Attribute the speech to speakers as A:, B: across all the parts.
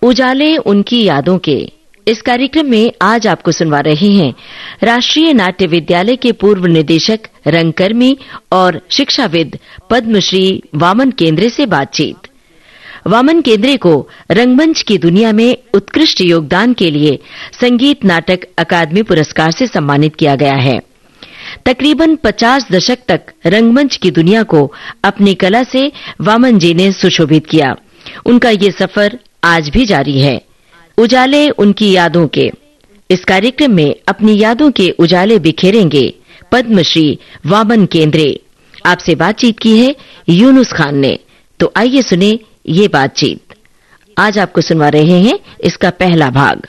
A: उजाले उनकी यादों के इस कार्यक्रम में आज आपको सुनवा रहे हैं राष्ट्रीय नाट्य विद्यालय के पूर्व निदेशक, रंगकर्मी और शिक्षाविद पद्मश्री वामन केन्द्रे से बातचीत। वामन केन्द्रे को रंगमंच की दुनिया में उत्कृष्ट योगदान के लिए संगीत नाटक अकादमी पुरस्कार से सम्मानित किया गया है। तकरीबन 50 दशक तक रंगमंच की दुनिया को अपनी कला से वामन जी ने सुशोभित किया। उनका ये सफर आज भी जारी है। उजाले उनकी यादों के इस कार्यक्रम में अपनी यादों के उजाले बिखेरेंगे पद्मश्री वामन केन्द्रे। आपसे बातचीत की है यूनुस खान ने, तो आइए सुने ये बातचीत। आज आपको सुनवा रहे हैं इसका पहला भाग।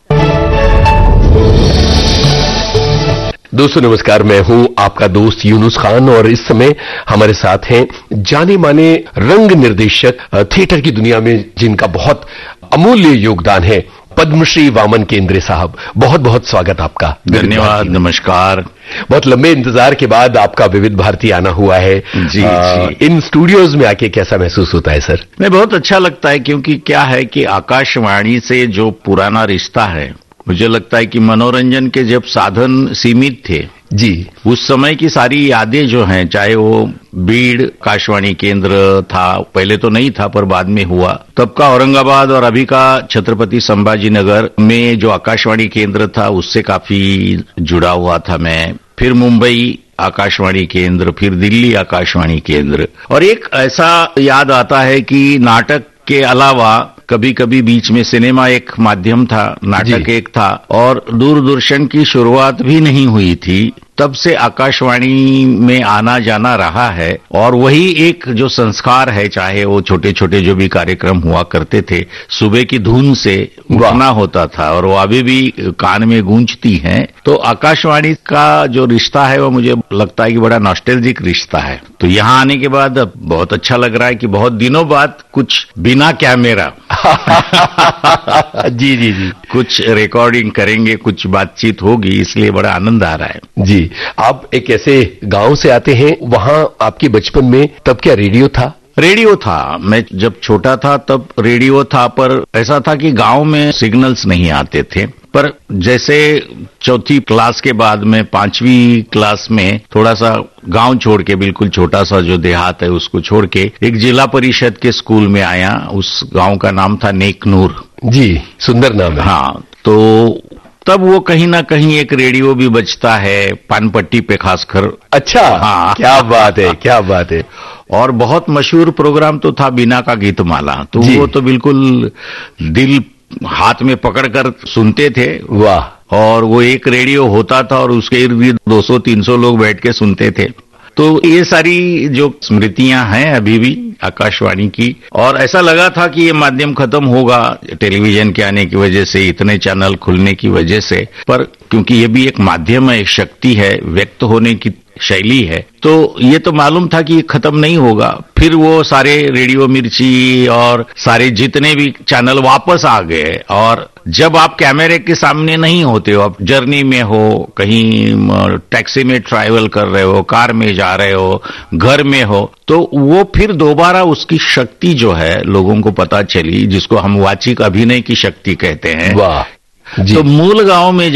B: दोस्तों नमस्कार, मैं हूं आपका दोस्त यूनुस खान और इस समय हमारे साथ हैं जाने माने रंग निर्देशक, थिएटर की दुनिया में जिनका बहुत अमूल्य योगदान है, पद्मश्री वामन केन्द्रे साहब। बहुत बहुत स्वागत आपका।
C: धन्यवाद, नमस्कार।
B: बहुत लंबे इंतजार के बाद आपका विविध भारती आना हुआ है।
C: जी।
B: इन स्टूडियोज में आके कैसा महसूस होता है सर?
C: मैं बहुत अच्छा लगता है, क्योंकि क्या है कि आकाशवाणी से जो पुराना रिश्ता है, मुझे लगता है कि मनोरंजन के जब साधन सीमित थे
B: जी,
C: उस समय की सारी यादें जो हैं, चाहे वो बीड़ आकाशवाणी केंद्र था, पहले तो नहीं था पर बाद में हुआ, तब का औरंगाबाद और अभी का छत्रपति संभाजी नगर में जो आकाशवाणी केंद्र था उससे काफी जुड़ा हुआ था मैं। फिर मुंबई आकाशवाणी केंद्र, फिर दिल्ली आकाशवाणी केंद्र। और एक ऐसा याद आता है कि नाटक के अलावा कभी कभी बीच में सिनेमा एक माध्यम था, नाटक एक था, और दूरदर्शन की शुरुआत भी नहीं हुई थी। तब से आकाशवाणी में आना जाना रहा है और वही एक जो संस्कार है, चाहे वो छोटे छोटे जो भी कार्यक्रम हुआ करते थे, सुबह की धुन से उठना होता था और वो अभी भी कान में गूंजती हैं। तो आकाशवाणी का जो रिश्ता है वो मुझे लगता है कि बड़ा नॉस्टैल्जिक रिश्ता है। तो यहाँ आने के बाद बहुत अच्छा लग रहा है कि बहुत दिनों बाद कुछ बिना कैमरा
B: जी जी जी,
C: कुछ रिकॉर्डिंग करेंगे, कुछ बातचीत होगी, इसलिए बड़ा आनंद आ रहा है।
B: जी, आप एक ऐसे गांव से आते हैं, वहां आपके बचपन में तब क्या रेडियो था?
C: रेडियो था। मैं जब छोटा था तब रेडियो था, पर ऐसा था कि गांव में सिग्नल्स नहीं आते थे। पर जैसे चौथी क्लास के बाद में 5वीं क्लास में थोड़ा सा गांव छोड़ के, बिल्कुल छोटा सा जो देहात है उसको छोड़ के एक जिला परिषद के स्कूल में आया। उस गांव का नाम था नेकनूर।
B: जी, सुंदर नाम है।
C: हाँ, तो तब वो कहीं ना कहीं एक रेडियो भी बजता है, पानपट्टी पे खासकर।
B: अच्छा,
C: हाँ,
B: क्या बात है, क्या बात है।
C: और बहुत मशहूर प्रोग्राम तो था बीना का गीतमाला, तो वो तो बिल्कुल दिल हाथ में पकड़कर सुनते थे।
B: वाह।
C: और वो एक रेडियो होता था और उसके इर्द गिर्द 200-300 लोग बैठ के सुनते थे। तो ये सारी जो स्मृतियां हैं अभी भी आकाशवाणी की। और ऐसा लगा था कि ये माध्यम खत्म होगा टेलीविजन के आने की वजह से, इतने चैनल खुलने की वजह से, पर क्योंकि ये भी एक माध्यम है, एक शक्ति है, व्यक्त होने की शैली है, तो ये तो मालूम था कि ये खत्म नहीं होगा। फिर वो सारे रेडियो मिर्ची और सारे जितने भी चैनल वापस आ गए। और जब आप कैमरे के सामने नहीं होते हो, आप जर्नी में हो, कहीं टैक्सी में ट्रैवल कर रहे हो, कार में जा रहे हो, घर में हो, तो वो फिर दोबारा उसकी शक्ति जो है लोगों को पता चली, जिसको हम वाचिक अभिनय की शक्ति कहते हैं।
B: वाह।
C: तो मूल गांव में